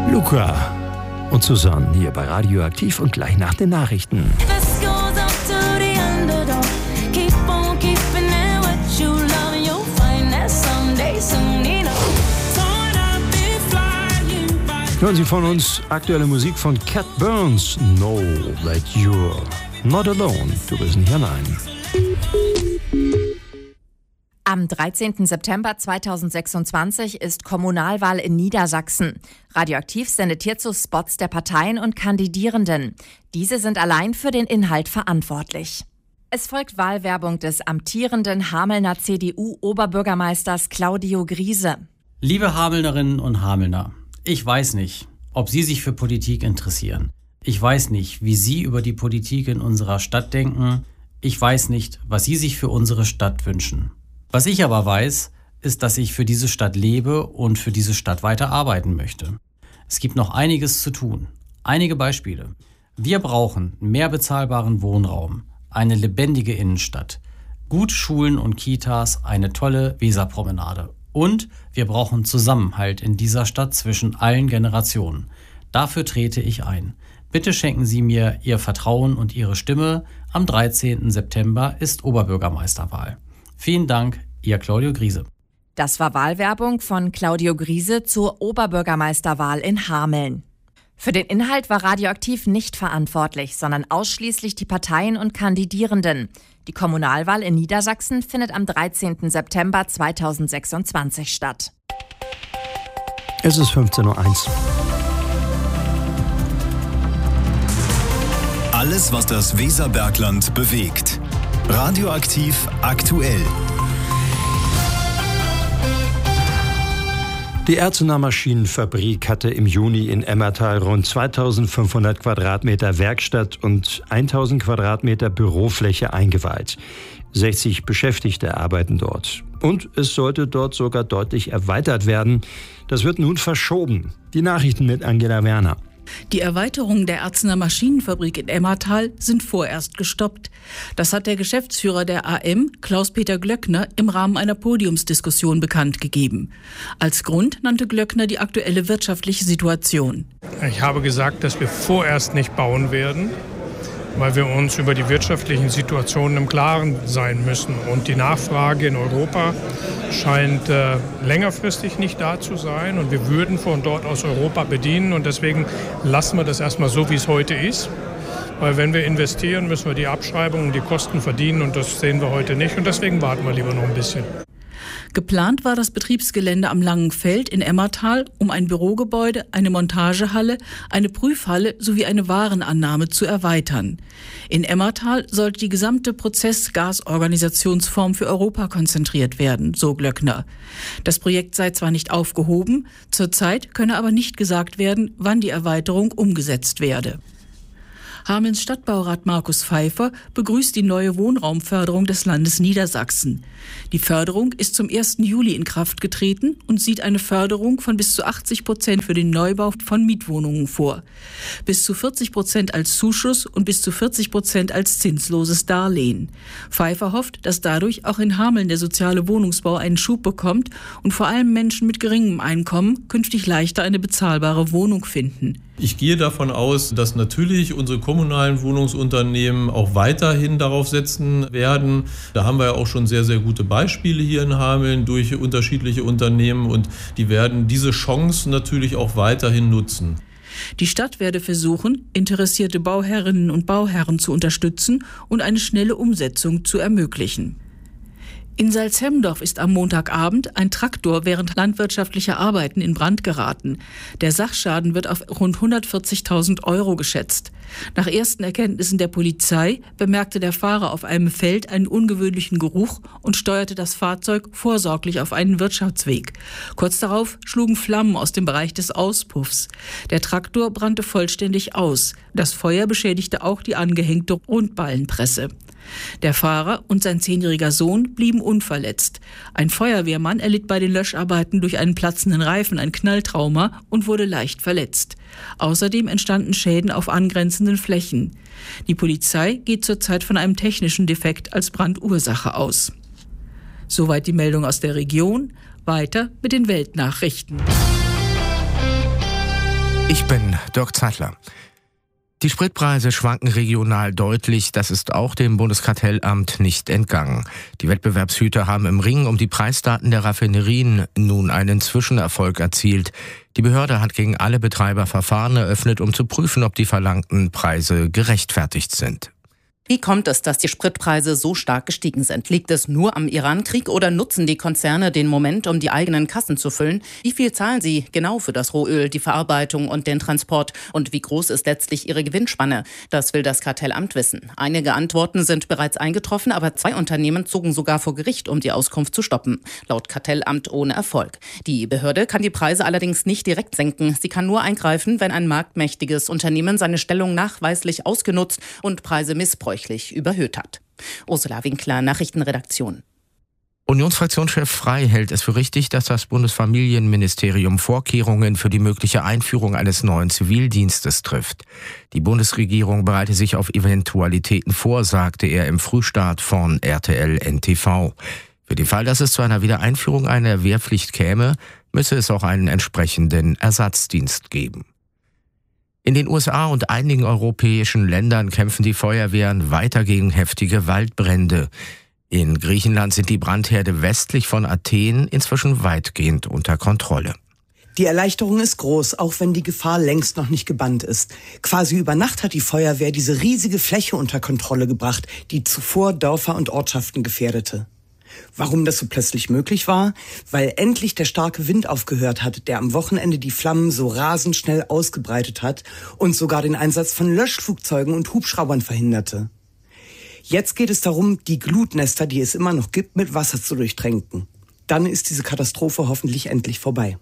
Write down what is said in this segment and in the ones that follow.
Luca und Susanne hier bei Radioaktiv und gleich nach den Nachrichten. Hören Sie von uns aktuelle Musik von Cat Burns. Know that you're not alone. Du bist nicht allein. Am 13. September 2026 ist Kommunalwahl in Niedersachsen. Radioaktiv sendet hierzu Spots der Parteien und Kandidierenden. Diese sind allein für den Inhalt verantwortlich. Es folgt Wahlwerbung des amtierenden Hamelner CDU-Oberbürgermeisters Claudio Griese. Liebe Hamelnerinnen und Hamelner, ich weiß nicht, ob Sie sich für Politik interessieren. Ich weiß nicht, wie Sie über die Politik in unserer Stadt denken. Ich weiß nicht, was Sie sich für unsere Stadt wünschen. Was ich aber weiß, ist, dass ich für diese Stadt lebe und für diese Stadt weiter arbeiten möchte. Es gibt noch einiges zu tun. Einige Beispiele. Wir brauchen mehr bezahlbaren Wohnraum, eine lebendige Innenstadt, gute Schulen und Kitas, eine tolle Weserpromenade. Und wir brauchen Zusammenhalt in dieser Stadt zwischen allen Generationen. Dafür trete ich ein. Bitte schenken Sie mir Ihr Vertrauen und Ihre Stimme. Am 13. September ist Oberbürgermeisterwahl. Vielen Dank, Ihr Claudio Griese. Das war Wahlwerbung von Claudio Griese zur Oberbürgermeisterwahl in Hameln. Für den Inhalt war Radioaktiv nicht verantwortlich, sondern ausschließlich die Parteien und Kandidierenden. Die Kommunalwahl in Niedersachsen findet am 13. September 2026 statt. Es ist 15:01 Uhr. Alles, was das Weserbergland bewegt. Radioaktiv aktuell. Die Erzener Maschinenfabrik hatte im Juni in Emmertal rund 2500 Quadratmeter Werkstatt und 1000 Quadratmeter Bürofläche eingeweiht. 60 Beschäftigte arbeiten dort. Und es sollte dort sogar deutlich erweitert werden. Das wird nun verschoben. Die Nachrichten mit Angela Werner. Die Erweiterungen der Erzener Maschinenfabrik in Emmertal sind vorerst gestoppt. Das hat der Geschäftsführer der AM, Klaus-Peter Glöckner, im Rahmen einer Podiumsdiskussion bekannt gegeben. Als Grund nannte Glöckner die aktuelle wirtschaftliche Situation. Ich habe gesagt, dass wir vorerst nicht bauen werden, weil wir uns über die wirtschaftlichen Situationen im Klaren sein müssen. Und die Nachfrage in Europa scheint längerfristig nicht da zu sein. Und wir würden von dort aus Europa bedienen. Und deswegen lassen wir das erstmal so, wie es heute ist. Weil wenn wir investieren, müssen wir die Abschreibungen und die Kosten verdienen. Und das sehen wir heute nicht. Und deswegen warten wir lieber noch ein bisschen. Geplant war das Betriebsgelände am Langenfeld in Emmertal, um ein Bürogebäude, eine Montagehalle, eine Prüfhalle sowie eine Warenannahme zu erweitern. In Emmertal sollte die gesamte Prozessgasorganisationsform für Europa konzentriert werden, so Glöckner. Das Projekt sei zwar nicht aufgehoben, zurzeit könne aber nicht gesagt werden, wann die Erweiterung umgesetzt werde. Hamelns Stadtbaurat Markus Pfeiffer begrüßt die neue Wohnraumförderung des Landes Niedersachsen. Die Förderung ist zum 1. Juli in Kraft getreten und sieht eine Förderung von bis zu 80% für den Neubau von Mietwohnungen vor. Bis zu 40% als Zuschuss und bis zu 40% als zinsloses Darlehen. Pfeiffer hofft, dass dadurch auch in Hameln der soziale Wohnungsbau einen Schub bekommt und vor allem Menschen mit geringem Einkommen künftig leichter eine bezahlbare Wohnung finden. Ich gehe davon aus, dass natürlich unsere kommunalen Wohnungsunternehmen auch weiterhin darauf setzen werden. Da haben wir ja auch schon sehr, sehr gute Beispiele hier in Hameln durch unterschiedliche Unternehmen und die werden diese Chance natürlich auch weiterhin nutzen. Die Stadt werde versuchen, interessierte Bauherrinnen und Bauherren zu unterstützen und eine schnelle Umsetzung zu ermöglichen. In Salzhemdorf ist am Montagabend ein Traktor während landwirtschaftlicher Arbeiten in Brand geraten. Der Sachschaden wird auf rund 140.000 € geschätzt. Nach ersten Erkenntnissen der Polizei bemerkte der Fahrer auf einem Feld einen ungewöhnlichen Geruch und steuerte das Fahrzeug vorsorglich auf einen Wirtschaftsweg. Kurz darauf schlugen Flammen aus dem Bereich des Auspuffs. Der Traktor brannte vollständig aus. Das Feuer beschädigte auch die angehängte Rundballenpresse. Der Fahrer und sein 10-jähriger Sohn blieben unverletzt. Ein Feuerwehrmann erlitt bei den Löscharbeiten durch einen platzenden Reifen ein Knalltrauma und wurde leicht verletzt. Außerdem entstanden Schäden auf angrenzenden Flächen. Die Polizei geht zurzeit von einem technischen Defekt als Brandursache aus. Soweit die Meldung aus der Region. Weiter mit den Weltnachrichten. Ich bin Dirk Zeitler. Die Spritpreise schwanken regional deutlich, das ist auch dem Bundeskartellamt nicht entgangen. Die Wettbewerbshüter haben im Ring um die Preisdaten der Raffinerien nun einen Zwischenerfolg erzielt. Die Behörde hat gegen alle Betreiber Verfahren eröffnet, um zu prüfen, ob die verlangten Preise gerechtfertigt sind. Wie kommt es, dass die Spritpreise so stark gestiegen sind? Liegt es nur am Iran-Krieg oder nutzen die Konzerne den Moment, um die eigenen Kassen zu füllen? Wie viel zahlen sie genau für das Rohöl, die Verarbeitung und den Transport? Und wie groß ist letztlich ihre Gewinnspanne? Das will das Kartellamt wissen. Einige Antworten sind bereits eingetroffen, aber 2 Unternehmen zogen sogar vor Gericht, um die Auskunft zu stoppen. Laut Kartellamt ohne Erfolg. Die Behörde kann die Preise allerdings nicht direkt senken. Sie kann nur eingreifen, wenn ein marktmächtiges Unternehmen seine Stellung nachweislich ausgenutzt und Preise missbräuchlich überhöht hat. Ursula Winkler, Nachrichtenredaktion. Unionsfraktionschef Frey hält es für richtig, dass das Bundesfamilienministerium Vorkehrungen für die mögliche Einführung eines neuen Zivildienstes trifft. Die Bundesregierung bereite sich auf Eventualitäten vor, sagte er im Frühstart von RTL NTV. Für den Fall, dass es zu einer Wiedereinführung einer Wehrpflicht käme, müsse es auch einen entsprechenden Ersatzdienst geben. In den USA und einigen europäischen Ländern kämpfen die Feuerwehren weiter gegen heftige Waldbrände. In Griechenland sind die Brandherde westlich von Athen inzwischen weitgehend unter Kontrolle. Die Erleichterung ist groß, auch wenn die Gefahr längst noch nicht gebannt ist. Quasi über Nacht hat die Feuerwehr diese riesige Fläche unter Kontrolle gebracht, die zuvor Dörfer und Ortschaften gefährdete. Warum das so plötzlich möglich war? Weil endlich der starke Wind aufgehört hat, der am Wochenende die Flammen so rasend schnell ausgebreitet hat und sogar den Einsatz von Löschflugzeugen und Hubschraubern verhinderte. Jetzt geht es darum, die Glutnester, die es immer noch gibt, mit Wasser zu durchtränken. Dann ist diese Katastrophe hoffentlich endlich vorbei.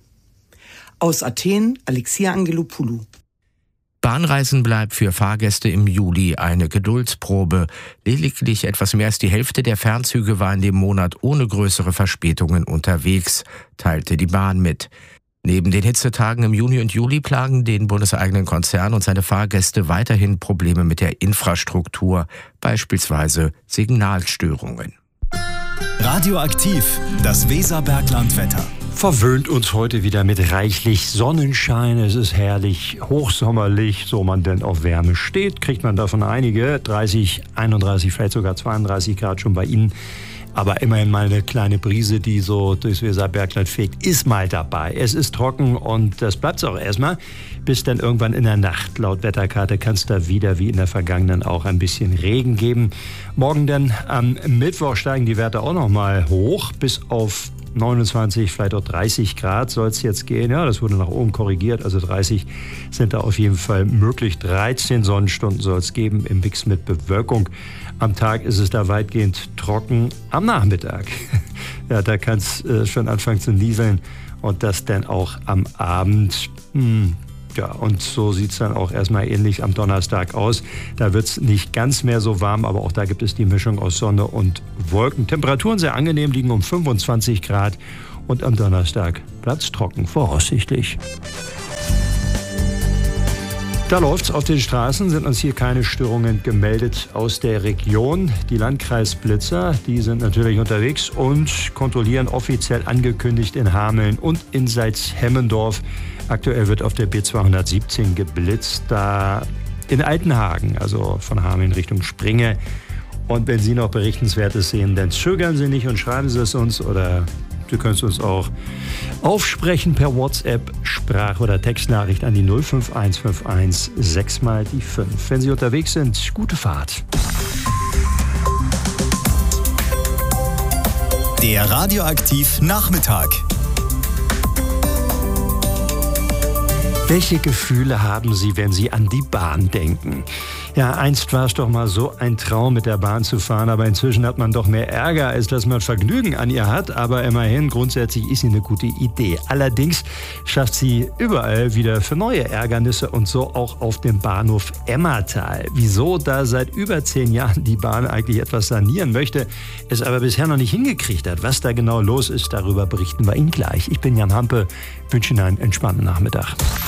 Aus Athen, Alexia Angelopoulou. Bahnreisen bleibt für Fahrgäste im Juli eine Geduldsprobe. Lediglich etwas mehr als die Hälfte der Fernzüge war in dem Monat ohne größere Verspätungen unterwegs, teilte die Bahn mit. Neben den Hitzetagen im Juni und Juli plagen den bundeseigenen Konzern und seine Fahrgäste weiterhin Probleme mit der Infrastruktur, beispielsweise Signalstörungen. Radioaktiv, das Weserberglandwetter. Verwöhnt uns heute wieder mit reichlich Sonnenschein. Es ist herrlich, hochsommerlich, so man denn auf Wärme steht, kriegt man davon einige. 30, 31, vielleicht sogar 32 Grad schon bei Ihnen. Aber immerhin mal eine kleine Brise, die so durchs Weserbergland fegt, ist mal dabei. Es ist trocken und das bleibt es auch erstmal, bis dann irgendwann in der Nacht. Laut Wetterkarte kann es da wieder wie in der vergangenen auch ein bisschen Regen geben. Morgen dann am Mittwoch steigen die Werte auch noch mal hoch, bis auf 29, vielleicht auch 30 Grad soll es jetzt gehen. Ja, das wurde nach oben korrigiert, also 30 sind da auf jeden Fall möglich. 13 Sonnenstunden soll es geben im Mix mit Bewölkung. Am Tag ist es da weitgehend trocken. Am Nachmittag, ja, da kann es schon anfangen zu nieseln und das dann auch am Abend. Ja, und so sieht es dann auch erstmal ähnlich am Donnerstag aus. Da wird es nicht ganz mehr so warm, aber auch da gibt es die Mischung aus Sonne und Wolken. Temperaturen sehr angenehm, liegen um 25 Grad und am Donnerstag bleibt es trocken, voraussichtlich. Da läuft's auf den Straßen, sind uns hier keine Störungen gemeldet aus der Region. Die Landkreisblitzer, die sind natürlich unterwegs und kontrollieren offiziell angekündigt in Hameln und in Salzhemmendorf. Aktuell wird auf der B217 geblitzt, da in Altenhagen, also von Hameln Richtung Springe. Und wenn Sie noch Berichtenswertes sehen, dann zögern Sie nicht und schreiben Sie es uns oder Sie können es uns auch aufsprechen per WhatsApp, Sprach- oder Textnachricht an die 05151 6 mal die 5. Wenn Sie unterwegs sind, gute Fahrt. Der Radioaktiv Nachmittag. Welche Gefühle haben Sie, wenn Sie an die Bahn denken? Ja, einst war es doch mal so ein Traum, mit der Bahn zu fahren, aber inzwischen hat man doch mehr Ärger, als dass man Vergnügen an ihr hat. Aber immerhin, grundsätzlich ist sie eine gute Idee. Allerdings schafft sie überall wieder für neue Ärgernisse und so auch auf dem Bahnhof Emmertal. Wieso da seit über 10 Jahren die Bahn eigentlich etwas sanieren möchte, es aber bisher noch nicht hingekriegt hat. Was da genau los ist, darüber berichten wir Ihnen gleich. Ich bin Jan Hampe, wünsche Ihnen einen entspannten Nachmittag.